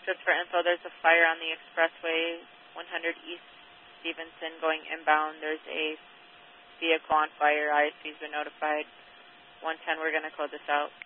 Just for info, there's a fire on the expressway, 100 East Stevenson going inbound. There's a vehicle on fire. ISP's been notified. 110, we're going to close this out.